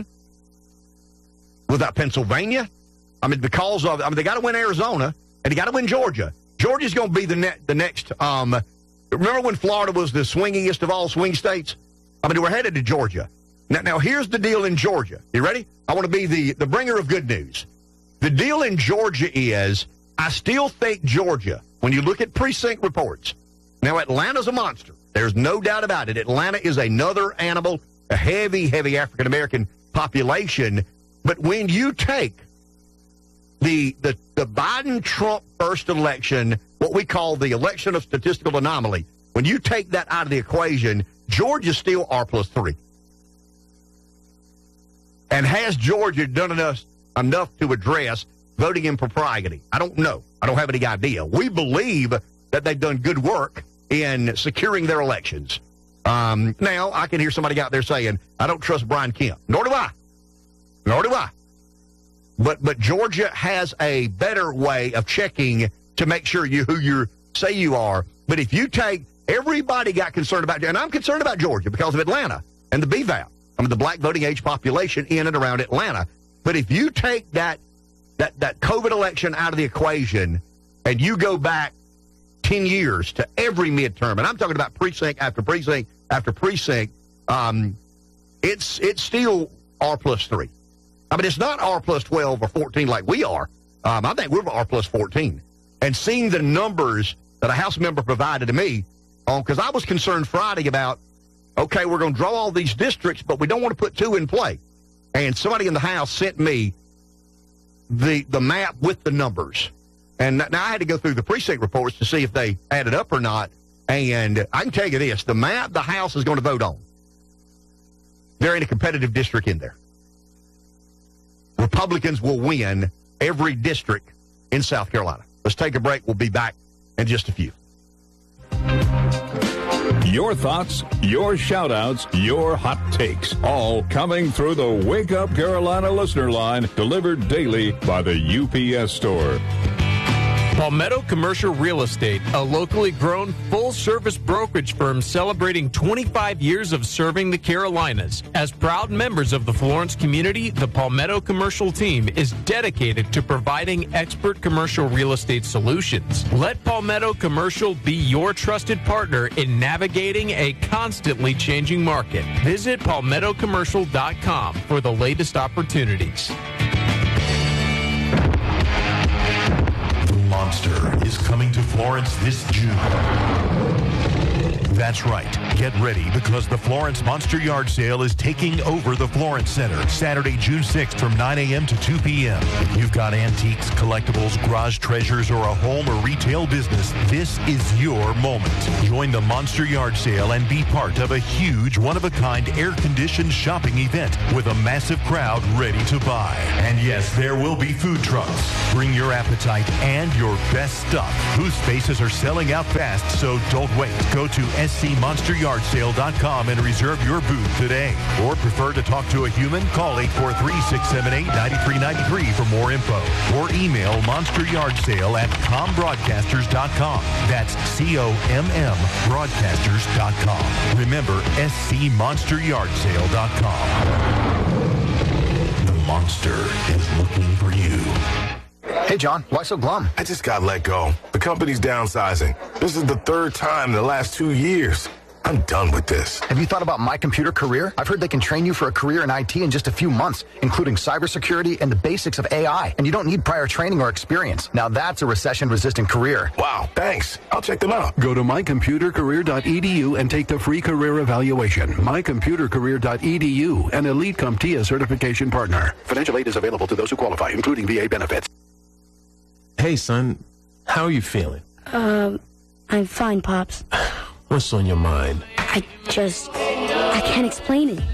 without Pennsylvania. I mean, they got to win Arizona, and they got to win Georgia. Georgia's going to be the next. Remember when Florida was the swingiest of all swing states? I mean, we're headed to Georgia. Now here's the deal in Georgia. You ready? I want to be the bringer of good news. The deal in Georgia is, I still think Georgia, when you look at precinct reports, now Atlanta's a monster. There's no doubt about it. Atlanta is another animal, a heavy, heavy African-American population. But when you take the Biden-Trump first election, what we call the election of statistical anomaly, when you take that out of the equation, Georgia's still R+3. And has Georgia done enough to address voting impropriety? I don't know. I don't have any idea. We believe that they've done good work in securing their elections. Now, I can hear somebody out there saying, I don't trust Brian Kemp. Nor do I. But Georgia has a better way of checking to make sure who you say you are. But if you take, everybody got concerned about, and I'm concerned about Georgia because of Atlanta and the BVAP. I mean, the black voting age population in and around Atlanta. But if you take that COVID election out of the equation and you go back 10 years to every midterm, and I'm talking about precinct after precinct after precinct, it's still R+3. I mean, it's not R+12 or 14 like we are. I think we're R+14. And seeing the numbers that a House member provided to me, because I was concerned Friday about, okay, we're going to draw all these districts, but we don't want to put 2 in play. And somebody in the House sent me the map with the numbers. And now I had to go through the precinct reports to see if they added up or not. And I can tell you this, the map the House is going to vote on, there ain't a competitive district in there. Republicans will win every district in South Carolina. Let's take a break. We'll be back in just a few. Your thoughts, your shout-outs, your hot takes, all coming through the Wake Up Carolina listener line, delivered daily by the UPS Store. Palmetto Commercial Real Estate, a locally grown full-service brokerage firm celebrating 25 years of serving the Carolinas. As proud members of the Florence community, the Palmetto Commercial team is dedicated to providing expert commercial real estate solutions. Let Palmetto Commercial be your trusted partner in navigating a constantly changing market. Visit palmettocommercial.com for the latest opportunities. Monster is coming to Florence this June. That's right. Get ready because the Florence Monster Yard Sale is taking over the Florence Center Saturday, June 6th from 9 a.m. to 2 p.m. If you've got antiques, collectibles, garage treasures, or a home or retail business, this is your moment. Join the Monster Yard Sale and be part of a huge, one-of-a-kind, air-conditioned shopping event with a massive crowd ready to buy. And yes, there will be food trucks. Bring your appetite and your best stuff. Booth spaces are selling out fast, so don't wait. Go to scmonsteryardsale.com and reserve your booth today. Or prefer to talk to a human? Call 843-678-9393 for more info. Or email monsteryardsale@combroadcasters.com. That's COMM broadcasters.com. Remember, scmonsteryardsale.com. The monster is looking for you. Hey, John, why so glum? I just got let go. The company's downsizing. This is the third time in the last 2 years. I'm done with this. Have you thought about My Computer Career? I've heard they can train you for a career in IT in just a few months, including cybersecurity and the basics of AI. And you don't need prior training or experience. Now that's a recession-resistant career. Wow, thanks. I'll check them out. Go to mycomputercareer.edu and take the free career evaluation. Mycomputercareer.edu, an Elite CompTIA certification partner. Financial aid is available to those who qualify, including VA benefits. Hey, son, how are you feeling? I'm fine, Pops. What's on your mind? I can't explain it.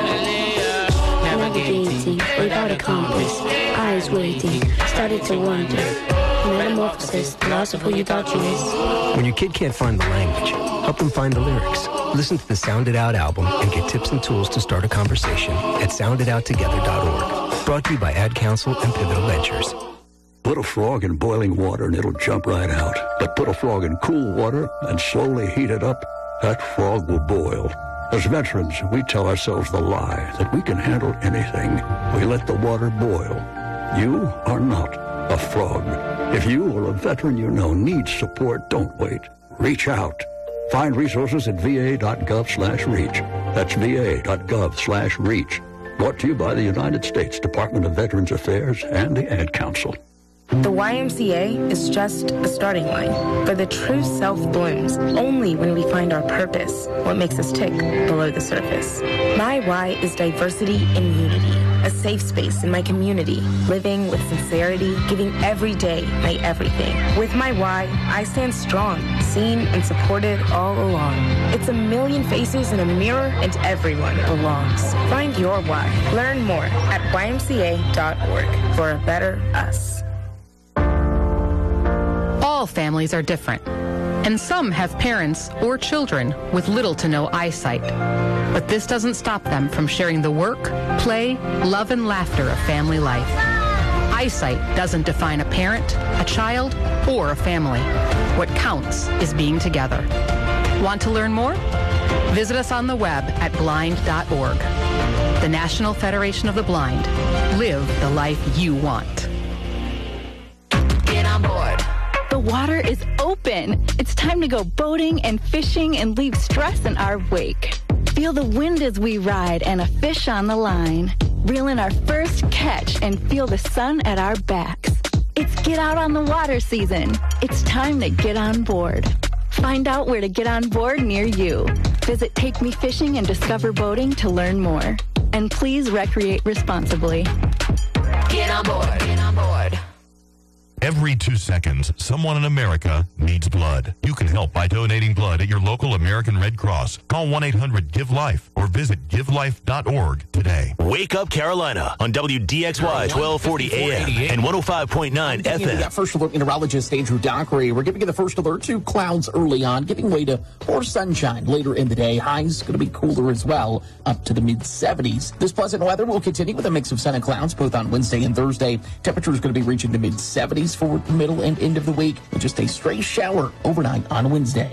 Navigating without a compass, eyes waiting, started to wonder. Metamorphosis, loss of who you thought you was. When your kid can't find the language, help them find the lyrics. Listen to the Sound It Out album and get tips and tools to start a conversation at sounditouttogether.org. Brought to you by Ad Council and Pivotal Ventures. Put a frog in boiling water and it'll jump right out. But put a frog in cool water and slowly heat it up, that frog will boil. As veterans, we tell ourselves the lie that we can handle anything. We let the water boil. You are not a frog. If you or a veteran you know needs support, don't wait. Reach out. Find resources at va.gov/reach. That's va.gov/reach. Brought to you by the United States Department of Veterans Affairs and the Ad Council. The YMCA is just a starting line, for the true self blooms only when we find our purpose, what makes us tick below the surface. My Y is diversity and unity, a safe space in my community, living with sincerity, giving every day my everything. With my Y, I stand strong, seen and supported all along. It's a million faces in a mirror and everyone belongs. Find your Y. Learn more at ymca.org for a better us. All families are different, and some have parents or children with little to no eyesight. But this doesn't stop them from sharing the work, play, love, and laughter of family life. Eyesight doesn't define a parent, a child, or a family. What counts is being together. Want to learn more? Visit us on the web at blind.org. The National Federation of the Blind. Live the life you want. Get on board. The water is open. It's time to go boating and fishing and leave stress in our wake. Feel the wind as we ride and a fish on the line. Reel in our first catch and feel the sun at our backs. It's get out on the water season. It's time to get on board. Find out where to get on board near you. Visit Take Me Fishing and Discover Boating to learn more. And please recreate responsibly. Get on board. Get on board. Every 2 seconds, someone in America needs blood. You can help by donating blood at your local American Red Cross. Call 1-800-GIVE-LIFE or visit givelife.org today. Wake Up Carolina on WDXY 1240 AM and 105.9 FM. We got first alert meteorologist Andrew Dockery. We're giving you the first alert to clouds early on, giving way to more sunshine later in the day. Highs going to be cooler as well, up to the mid-70s. This pleasant weather will continue with a mix of sun and clouds both on Wednesday and Thursday. Temperatures going to be reaching the mid-70s. highs for the middle and end of the week, with just a stray shower overnight on Wednesday.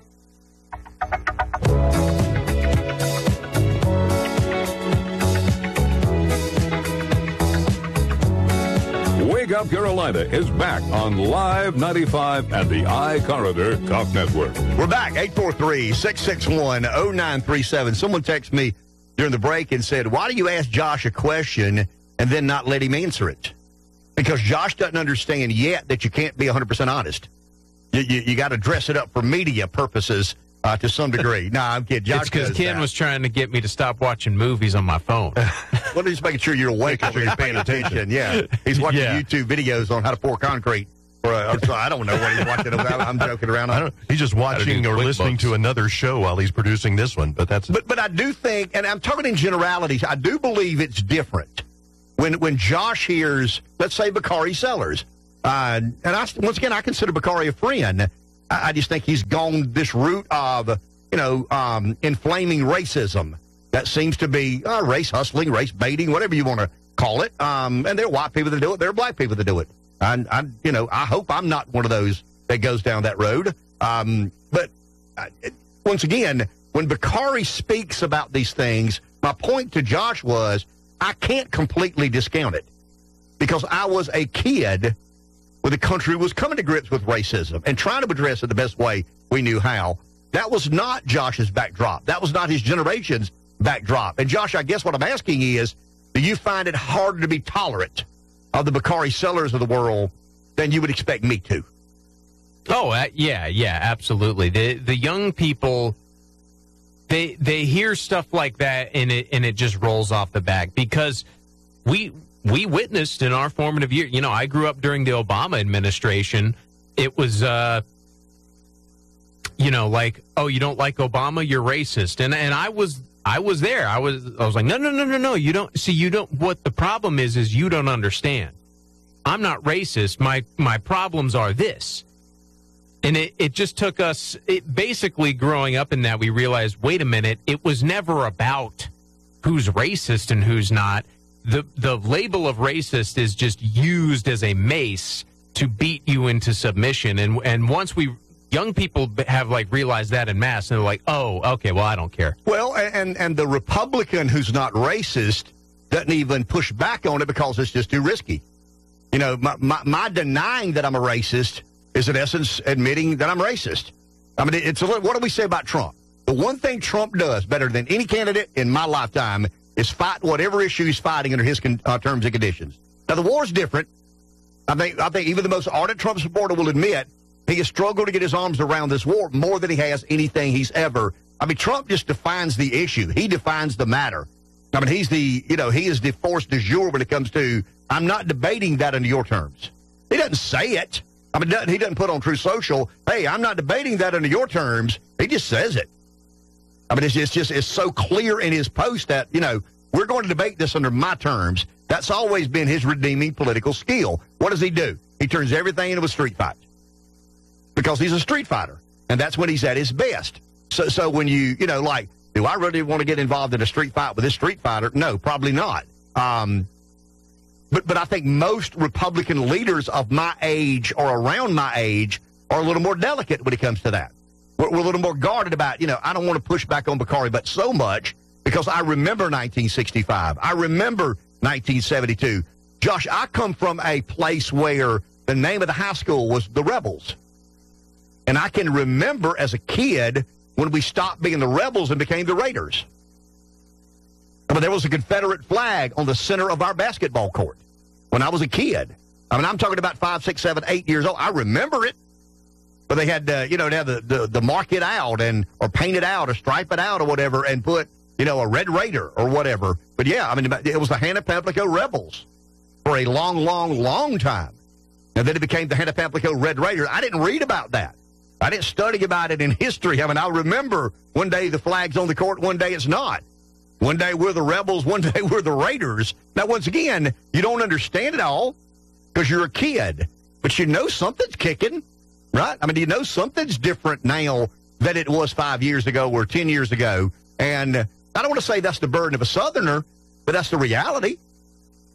Wake Up Carolina is back on Live 95 and the iCorridor Talk Network. We're back, 843-661-0937. Someone texted me during the break and said, why do you ask Josh a question and then not let him answer it? Because Josh doesn't understand yet that you can't be 100% honest. You got to dress it up for media purposes to some degree. No, I'm kidding. Josh, it's because Ken was trying to get me to stop watching movies on my phone. Well, he's making sure you're awake, making sure you're paying attention. Yeah, he's watching YouTube videos on how to pour concrete. I don't know what he's watching. I'm joking around. He's just watching or listening to another show while he's producing this one. But that's. But I do think, and I'm talking in generalities, I do believe it's different when Josh hears, let's say, Bakari Sellers, and once again I consider Bakari a friend. I just think he's gone this route of, inflaming racism. That seems to be race hustling, race baiting, whatever you want to call it. And there are white people that do it. There are black people that do it. I hope I'm not one of those that goes down that road. But once again, when Bakari speaks about these things, my point to Josh was I can't completely discount it because I was a kid when the country was coming to grips with racism and trying to address it the best way we knew how. That was not Josh's backdrop. That was not his generation's backdrop. And Josh, I guess what I'm asking is, do you find it harder to be tolerant of the Bakari Sellers of the world than you would expect me to? Oh, yeah, absolutely. The young people, they hear stuff like that and it just rolls off the back because we witnessed in our formative years. I grew up during the Obama administration. It was, like, oh, you don't like Obama, you're racist. And I was there. I was like, no. You don't see. You don't. What the problem is you don't understand. I'm not racist. My problems are this. And it just took us. Basically growing up in that, we realized, wait a minute. It was never about who's racist and who's not. The label of racist is just used as a mace to beat you into submission. And once young people have realized that en masse, and they're like, oh, okay, well, I don't care. Well, and the Republican who's not racist doesn't even push back on it because it's just too risky. My denying that I'm a racist is in essence admitting that I'm racist. I mean, what do we say about Trump? The one thing Trump does better than any candidate in my lifetime is fight whatever issue he's fighting under his terms and conditions. Now, the war is different. I think even the most ardent Trump supporter will admit he has struggled to get his arms around this war more than he has anything he's ever. I mean, Trump just defines the issue. He defines the matter. I mean, he is the force du jour when it comes to, I'm not debating that under your terms. He doesn't say it. I mean, he doesn't put on True Social, hey, I'm not debating that under your terms. He just says it. I mean, it's so clear in his post that, we're going to debate this under my terms. That's always been his redeeming political skill. What does he do? He turns everything into a street fight because he's a street fighter, and that's when he's at his best. So when do I really want to get involved in a street fight with this street fighter? No, probably not. But I think most Republican leaders of my age or around my age are a little more delicate when it comes to that. We're a little more guarded about, I don't want to push back on Bakari, but so much because I remember 1965. I remember 1972. Josh, I come from a place where the name of the high school was the Rebels. And I can remember as a kid when we stopped being the Rebels and became the Raiders. I mean, there was a Confederate flag on the center of our basketball court when I was a kid. I mean, I'm talking about 5, 6, 7, 8 years old. I remember it. But they had, to have the mark it out or paint it out or stripe it out or whatever and put, a Red Raider or whatever. But, yeah, I mean, it was the Hannah Pamplico Rebels for a long, long, long time. And then it became the Hannah Pamplico Red Raiders. I didn't read about that. I didn't study about it in history. I mean, I remember one day the flag's on the court, one day it's not. One day we're the Rebels, one day we're the Raiders. Now, once again, you don't understand it all because you're a kid. But you know something's kicking, right? I mean, you know something's different now than it was 5 years ago or 10 years ago. And I don't want to say that's the burden of a Southerner, but that's the reality.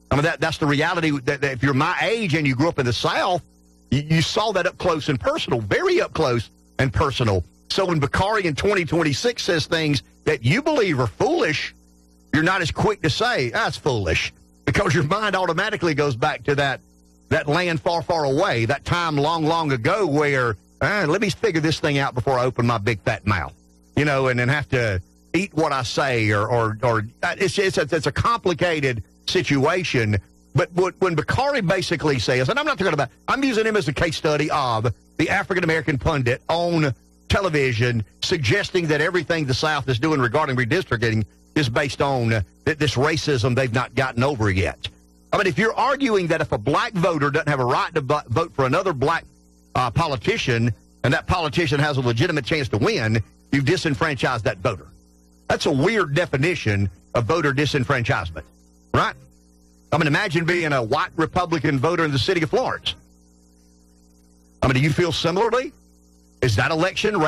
I mean, that's the reality. That if you're my age and you grew up in the South, you saw that up close and personal, very up close and personal. So when Bakari in 2026 says things that you believe are foolish, you're not as quick to say, that's foolish, because your mind automatically goes back to that land far, far away, that time long, long ago where, let me figure this thing out before I open my big fat mouth, and then have to eat what I say, or it's a complicated situation. But when Bakari basically says, and I'm not talking about, I'm using him as a case study of the African-American pundit on television suggesting that everything the South is doing regarding redistricting is based on this racism they've not gotten over yet. I mean, if you're arguing that if a black voter doesn't have a right to vote for another black politician, and that politician has a legitimate chance to win, you've disenfranchised that voter. That's a weird definition of voter disenfranchisement, right? I mean, imagine being a white Republican voter in the city of Florence. I mean, do you feel similarly? Is that election